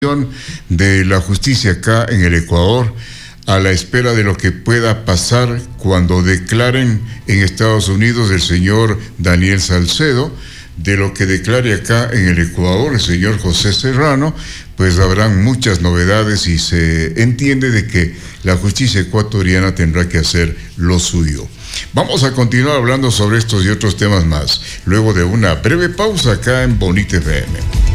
de la justicia acá en el Ecuador, a la espera de lo que pueda pasar cuando declaren en Estados Unidos el señor Daniel Salcedo, de lo que declare acá en el Ecuador el señor José Serrano, pues habrán muchas novedades y se entiende de que la justicia ecuatoriana tendrá que hacer lo suyo. Vamos a continuar hablando sobre estos y otros temas más, luego de una breve pausa acá en Bonita FM.